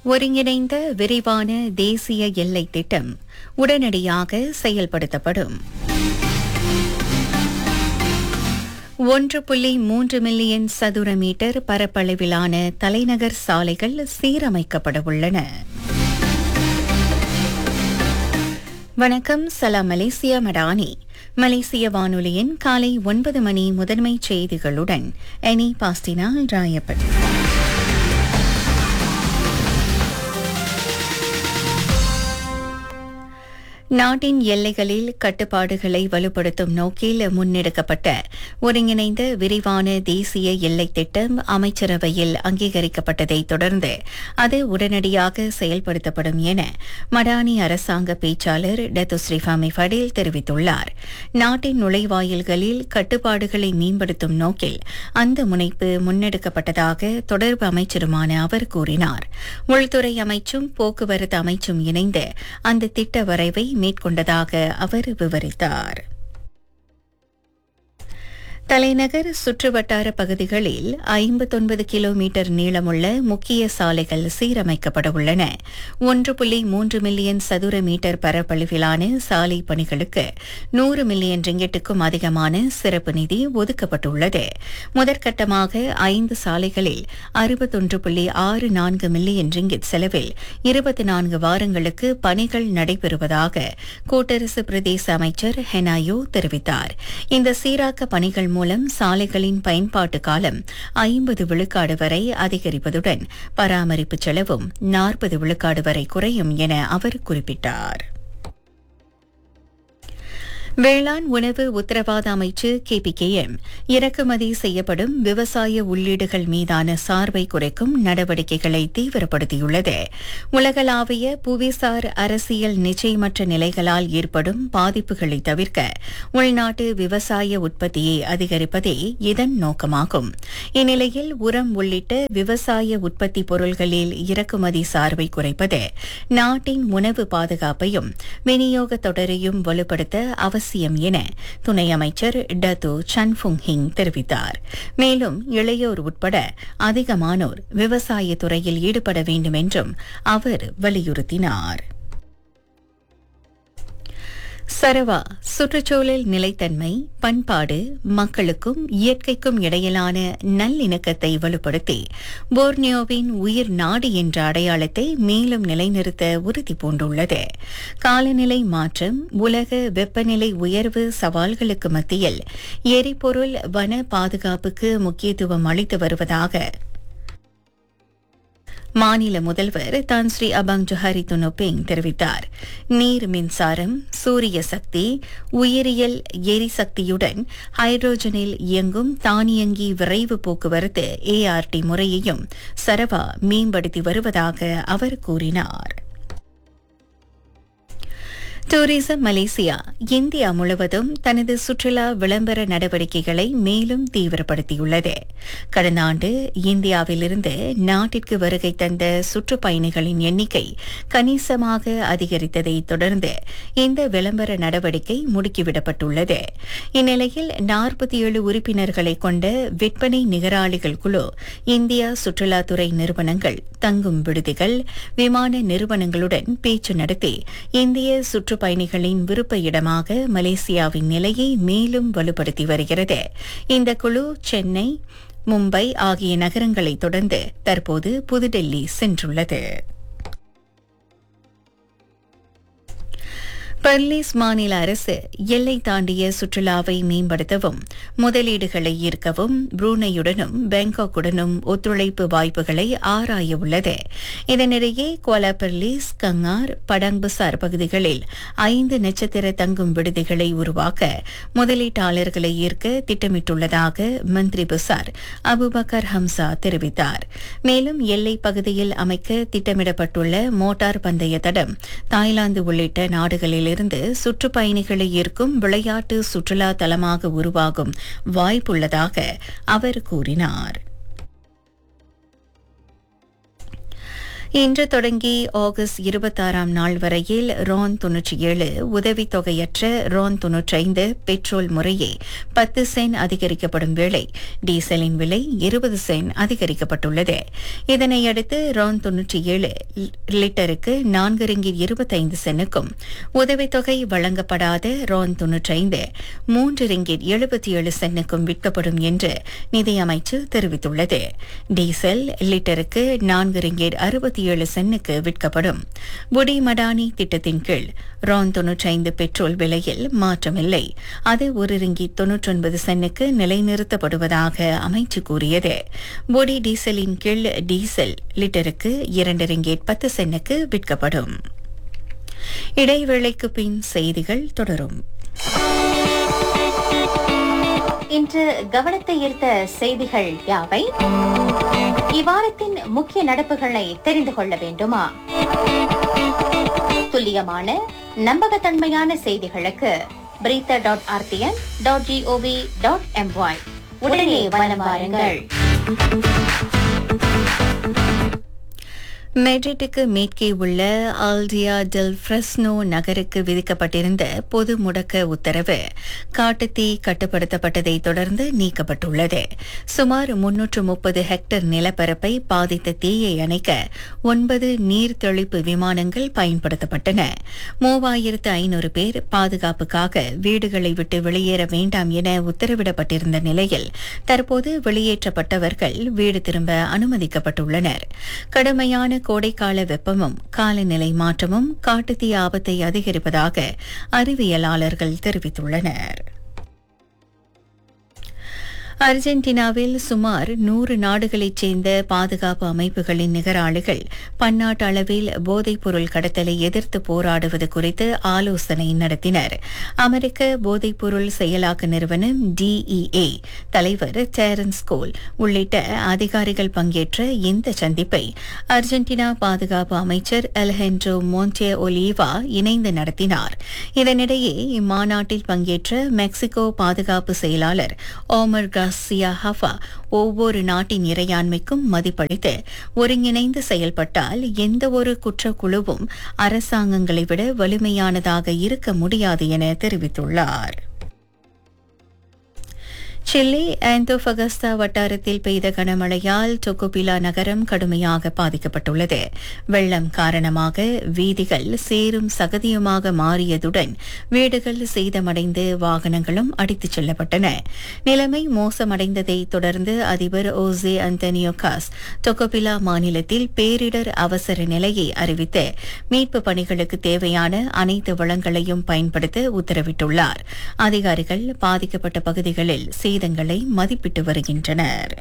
ஒருங்கிணைந்த விரிவான தேசிய எல்லை திட்டம் உடனடியாக செயல்படுத்தப்படும். 1.3 மில்லியன் சதுர மீட்டர் பரப்பளவிலான தலைநகர் சாலைகள் சீரமைக்கப்பட உள்ளன. வணக்கம், சலாம் மலேசியா மடானி. மலேசிய வானொலியின் காலை 9 மணி முதன்மை செய்திகளுடன் எனி பாஸ்டினா ராயப்பட். நாட்டின் எல்லைகளில் கட்டுப்பாடுகளை வலுப்படுத்தும் நோக்கில் முன்னெடுக்கப்பட்ட ஒருங்கிணைந்த விரிவான தேசிய எல்லை திட்டம் அமைச்சரவையில் அங்கீகரிக்கப்பட்டதைத் தொடர்ந்து அது உடனடியாக செயல்படுத்தப்படும் என மடானி அரசாங்க பேச்சாளர் டத்துஸ்ரீ ஃபமி ஃபடேல் தெரிவித்துள்ளார். நாட்டின் நுழைவாயில்களில் கட்டுப்பாடுகளை மேம்படுத்தும் நோக்கில் அந்த முனைப்பு முன்னெடுக்கப்பட்டதாக தொடர்பு அமைச்சருமான அவர் கூறினார். உள்துறை அமைச்சும் போக்குவரத்து அமைச்சும் இணைந்து அந்த திட்ட வரைவை மேற்கொண்டதாக அவர் விவரித்தார். தலைநகர் சுற்றுவட்டார பகுதிகளில் 59 கிலோமீட்டர் நீளமுள்ள முக்கிய சாலைகள் சீரமைக்கப்பட உள்ளன. 1.3 மில்லியன் சதுர மீட்டர் பரப்பளவிலான சாலை பணிகளுக்கு 100 மில்லியன் ரிங்கெட்டுக்கும் அதிகமான சிறப்பு நிதி ஒதுக்கப்பட்டுள்ளது. முதற்கட்டமாக 5 சாலைகளில் 61.64 மில்லியன் ரிங்கெட் செலவில் 24 வாரங்களுக்கு பணிகள் நடைபெறுவதாக கூட்டரசு பிரதேச அமைச்சர் ஹெனாயோ தெரிவித்தார். இந்த சீராக்க பணிகள் மூலம் சாலைகளின் பயன்பாட்டு காலம் 50 விழுக்காடு வரை அதிகரிப்பதுடன் பராமரிப்பு செலவும் 40 விழுக்காடு வரை குறையும் என அவர் குறிப்பிட்டார். வேளாண் உணவு உத்தரவாத அமைச்சு KPKM இறக்குமதி செய்யப்படும் விவசாய உள்ளீடுகள் மீதான சார்பை குறைக்கும் நடவடிக்கைகளை தீவிரப்படுத்தியுள்ளது. உலகளாவிய புவிசார் அரசியல் நிச்சயமற்ற நிலைகளால் ஏற்படும் பாதிப்புகளை தவிர்க்க உள்நாட்டு விவசாய உற்பத்தியை அதிகரிப்பதே இதன் நோக்கமாகும். இந்நிலையில் உரம் உள்ளிட்ட விவசாய உற்பத்தி பொருள்களில் இறக்குமதி சார்பை குறைப்பது நாட்டின் உணவு பாதுகாப்பையும் விநியோக தொடரையும் வலுப்படுத்த அவசியம் என துணை அமைச்சர் டத்து சன்ஃபுங் ஹிங் தெரிவித்தார். மேலும் இளையோர் உட்பட அதிகமானோர் விவசாய துறையில் ஈடுபட வேண்டும் என்றும் அவர் வலியுறுத்தினார். சரவா சுற்றுச்சூழல் நிலைத்தன்மை, பண்பாடு, மக்களுக்கும் இயற்கைக்கும் இடையிலான நல்லிணக்கத்தை வலுப்படுத்தி போர்னியோவின் உயிர் நாடு என்ற அடையாளத்தை மேலும் நிலைநிறுத்த உறுதி பூண்டுள்ளது. காலநிலை மாற்றம், உலக வெப்பநிலை உயர்வு சவால்களுக்கு மத்தியில் எரிபொருள் வன பாதுகாப்புக்கு முக்கியத்துவம் அளித்து வருவதாக மாநில முதல்வர் தான் ஸ்ரீ அபாங் ஜொஹாரி துனோபெங் தெரிவித்தார். நீர் மின்சாரம், சூரிய சக்தி, உயிரியல் எரிசக்தியுடன் ஹைட்ரோஜனில் இயங்கும் தானியங்கி விரைவு போக்குவரத்து ART முறையையும் சரவா மேம்படுத்தி வருவதாக அவர் கூறினார். டூரிசம் மலேசியா இந்தியா முழுவதும் தனது சுற்றுலா விளம்பர நடவடிக்கைகளை மேலும் தீவிரப்படுத்தியுள்ளது. கடந்த ஆண்டு இந்தியாவிலிருந்து நாட்டிற்கு வருகை தந்த சுற்றுப்பயணிகளின் எண்ணிக்கை கணிசமாக அதிகரித்ததை தொடர்ந்து இந்த விளம்பர நடவடிக்கை முடுக்கிவிடப்பட்டுள்ளது. இந்நிலையில் 47 உறுப்பினர்களை கொண்ட விற்பனை நிகராளிகள் குழு இந்தியா சுற்றுலாத்துறை நிறுவனங்கள், தங்கும் விடுதிகள், விமான நிறுவனங்களுடன் பேச்சு நடத்தி இந்திய சுற்றுப்பயணிகளின் விருப்ப இடமாக மலேசியாவின் நிலையை மேலும் வலுப்படுத்தி வருகிறது. இந்த குழு சென்னை, மும்பை ஆகிய நகரங்களை தொடர்ந்து தற்போது புதுடெல்லி சென்றுள்ளது. பர்லிஸ் மாநில அரசு எல்லை தாண்டிய சுற்றுலாவை மேம்படுத்தவும் முதலீடுகளை ஈர்க்கவும் புரூனையுடனும் பாங்காக்குடனும் ஒத்துழைப்பு வாய்ப்புகளை ஆராய உள்ளது. இதனிடையே குவாலா பர்லிஸ், கங்கார், படாங் பசார் பகுதிகளில் 5 நட்சத்திர தங்கும் விடுதிகளை உருவாக்க முதலீட்டாளர்களை ஈர்க்க திட்டமிட்டுள்ளதாக மந்திரி பசார் அபுபக்கர் ஹம்சா தெரிவித்தார். மேலும் எல்லை பகுதியில் அமைக்க திட்டமிடப்பட்டுள்ள மோட்டார் பந்தய தடம் தாய்லாந்து உள்ளிட்ட நாடுகளில் இருந்து சுற்றுப்பயணிகளை ஈர்க்கும் விளையாட்டு சுற்றுலா தலமாக உருவாகும் வாய்ப்புள்ளதாக அவர் கூறினார். இன்று தொடங்கி ஆகஸ்ட் 26ஆம் நாள் வரையில் ரான் 97 உதவித்தொகையற்ற ரான் 95 பெட்ரோல் முறையே 10 சென்ட் அதிகரிக்கப்படும் வேளை டீசலின் விலை 20 சென்ட் அதிகரிக்கப்பட்டுள்ளது. இதனையடுத்து ரான் 97 லிட்டருக்கு 4 ரிங்கிட் 25 சென்னுக்கும் உதவித்தொகை வழங்கப்படாத ரான் 95 3 ரிங்கிட் 77 சென்னுக்கும் விற்கப்படும் என்று நிதியமைச்சு தெரிவித்துள்ளது. டீசல் லிட்டருக்கு 4 ரிங்கிட் 67 சென்னுக்கு விற்கப்படும். புடி மடானி திட்டத்தின் கீழ் ரான் 95 பெட்ரோல் விலையில் மாற்றமில்லை. அது 1 ரிங்கிட் 99 சென்னுக்கு நிலைநிறுத்தப்படுவதாக அமைச்சு கூறியது. புடி டீசலின் கீழ் டீசல் லிட்டருக்கு 2 ரிங்கிட் 10 சென்னுக்கு விற்கப்படும். இடைவேளைக்கு பின் செய்திகள் தொடரும். இன்று கவனத்தை ஈர்த்த செய்திகள் யாவை? இவ்வாரத்தின் முக்கிய நடப்புகளை தெரிந்து கொள்ள வேண்டுமா? துல்லியமான நம்பகத்தன்மையான செய்திகளுக்கு breather.rtn.gov.my உடனே வலம் வாருங்கள். மெட்ரிட்டுக்கு மேற்கே உள்ள ஆல்டியா டெல் ஃப்ரெஸ்னோ நகருக்கு விதிக்கப்பட்டிருந்த பொது முடக்க உத்தரவு காட்டுத்தீ கட்டுப்படுத்தப்பட்டதை தொடர்ந்து நீக்கப்பட்டுள்ளது. சுமார் 330 ஹெக்டேர் நிலப்பரப்பை பாதித்த தீயை அணைக்க 9 நீர் தெளிப்பு விமானங்கள் பயன்படுத்தப்பட்டன. 3500 பேர் பாதுகாப்புக்காக வீடுகளை விட்டு வெளியேற வேண்டாம் என உத்தரவிடப்பட்டிருந்த நிலையில் தற்போது வெளியேற்றப்பட்டவர்கள் வீடு திரும்ப அனுமதிக்கப்பட்டுள்ளனர். கடுமையான கோடைக்கால வெப்பமும் காலநிலை மாற்றமும் காட்டுத்தீ ஆபத்தை அதிகரிப்பதாக அறிவியலாளர்கள் தெரிவித்துள்ளனர். அர்ஜென்டினாவில் சுமார் 100 நாடுகளைச் சேர்ந்த பாதுகாப்பு அமைப்புகளின் நிகராளிகள் பன்னாட்டு அளவில் போதைப்பொருள் கடத்தலை எதிர்த்து போராடுவது குறித்து ஆலோசனை நடத்தினர். அமெரிக்க போதைப்பொருள் செயலாக்க நிறுவனம் DEA தலைவர் டெரன்ஸ் கோல் உள்ளிட்ட அதிகாரிகள் பங்கேற்ற இந்த சந்திப்பை அர்ஜென்டினா பாதுகாப்பு அமைச்சர் அலெஹாண்ட்ரோ மோன்டே ஒலிவா இணைந்து நடத்தினார். இதனிடையே இம்மாநாட்டில் பங்கேற்ற மெக்சிகோ பாதுகாப்பு செயலாளர் ஓமர் சியா ஹஃபா ஒவ்வொரு நாட்டின் இறையாண்மைக்கும் மதிப்பளித்து ஒருங்கிணைந்து செயல்பட்டால் எந்தவொரு குற்றக்குழுவும் அரசாங்கங்களை விட வலிமையானதாக இருக்க முடியாது என தெரிவித்துள்ளார். சில்லி ஆந்தோஃபகஸ்டா வட்டாரத்தில் பெய்த கனமழையால் டொகோபிலா நகரம் கடுமையாக பாதிக்கப்பட்டுள்ளது. வெள்ளம் காரணமாக வீதிகள் சேரும் சகதியுமாக மாறியதுடன் வீடுகள் சேதமடைந்து வாகனங்களும் அடித்துச் செல்லப்பட்டன. நிலைமை மோசமடைந்ததை தொடர்ந்து அதிபர் ஓசே அந்தனியோ காஸ் டொகோபிலா மாநிலத்தில் பேரிடர் அவசர நிலையை அறிவித்து மீட்பு பணிகளுக்கு தேவையான அனைத்து வளங்களையும் பயன்படுத்த உத்தரவிட்டுள்ளார். அதிகாரிகள் பாதிக்கப்பட்ட பகுதிகளில் சேதங்களை மதிப்பிட்டு வருகின்றனர்.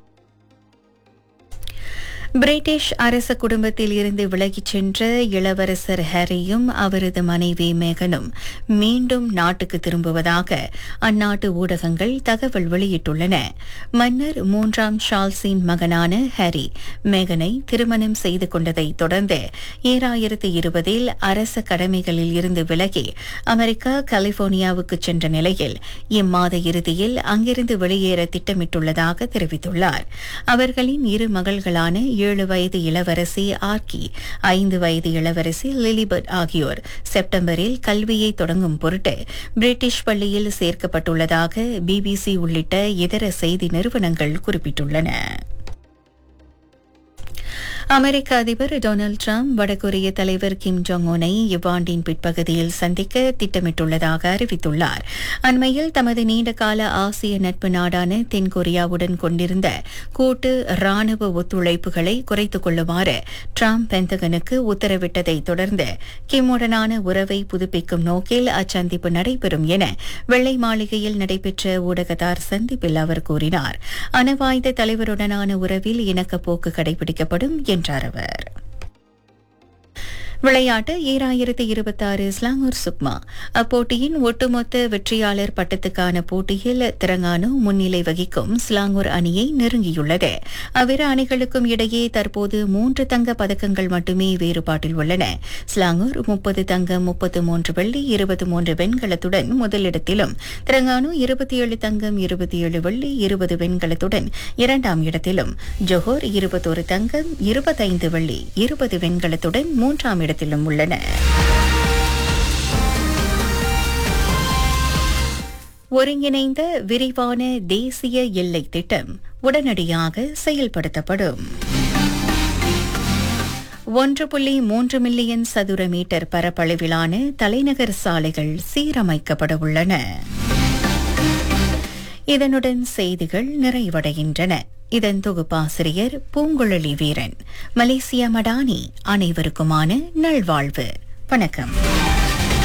பிரிட்டிஷ் அரச குடும்பத்தில் இருந்து விலகிச் சென்ற இளவரசர் ஹாரியும் அவரது மனைவி மேகனும் மீண்டும் நாட்டுக்கு திரும்புவதாக அந்நாட்டு ஊடகங்கள் தகவல் வெளியிட்டுள்ளன. மன்னர் 3ஆம் சார்ல்ஸின் மகனான ஹாரி மேகனை திருமணம் செய்து கொண்டதை தொடர்ந்து 2020இல் அரச கடமைகளில் இருந்து விலகி அமெரிக்கா கலிபோர்னியாவுக்கு சென்ற நிலையில் இம்மாத இறுதியில் அங்கிருந்து வெளியேற திட்டமிட்டுள்ளதாக தெரிவித்துள்ளார். அவர்களின் இரு மகள்களான 7 வயது இளவரசி ஆர்கி 5 வயது இளவரசி லிலிபர்ட் ஆகியோர் செப்டம்பரில் கல்வியை தொடங்கும் பொருட்டு பிரிட்டிஷ் பள்ளியில் சேர்க்கப்பட்டுள்ளதாக BBC உள்ளிட்ட இதர செய்தி நிறுவனங்கள் குறிப்பிட்டுள்ளன. அமெரிக்க அதிபர் டொனால்டு டிரம்ப் வடகொரிய தலைவர் கிம் ஜோங் உனை இவ்வாண்டின் பிற்பகுதியில் சந்திக்க திட்டமிட்டுள்ளதாக அறிவித்துள்ளார். அண்மையில் தமது நீண்டகால ஆசிய நட்பு நாடான தென்கொரியாவுடன் கொண்டிருந்த கூட்டு ராணுவ ஒத்துழைப்புகளை குறைத்துக் கொள்ளுமாறு டிரம்ப் பென்டகனுக்கு உத்தரவிட்டதை தொடர்ந்து கிம்முடனான உறவை புதுப்பிக்கும் நோக்கில் அச்சந்திப்பு நடைபெறும் என வெள்ளை மாளிகையில் நடைபெற்ற ஊடகத்தார் சந்திப்பில் அவர் கூறினார். அணுவாயுத தலைவருடனான உறவில் இணக்கப்போக்கு கடைபிடிக்கப்படும் என்றார் அவர். விளையாட்டு 2026 ஸ்லாங்கூர் சுக்மா அப்போட்டியின் ஒட்டுமொத்த வெற்றியாளர் பட்டத்துக்கான போட்டியில் திரங்கானு முன்னிலை வகிக்கும் ஸ்லாங்கூர் அணியை நெருங்கியுள்ளது. அவ்விரு அணிகளுக்கும் இடையே தற்போது 3 தங்க பதக்கங்கள் மட்டுமே வேறுபாட்டில் உள்ளன. ஸ்லாங்கூர் 30 தங்கம் 33 வெள்ளி 23 வெண்கலத்துடன் முதலிடத்திலும், திரங்கானு 27 தங்கம் 27 வெள்ளி 20 வெண்கலத்துடன் இரண்டாம் இடத்திலும், ஜொஹோர் 21 தங்கம் 25 வெள்ளி 20 வெண்கலத்துடன் மூன்றாம் இடத்திலும் உள்ளன. ஒருங்கிணைந்த விரிவான தேசிய எல்லை திட்டம் உடனடியாக செயல்படுத்தப்படும். 1.3 மில்லியன் சதுர மீட்டர் பரப்பளவிலான தலைநகர் சாலைகள் சீரமைக்கப்பட உள்ளன. இதனுடன் செய்திகள் நிறைவடைகின்றன. இதன் தொகுப்பாசிரியர் பூங்குழலி வீரன். மலேசியா மடானி. அனைவருக்குமான நல்வாழ்வு. வணக்கம்.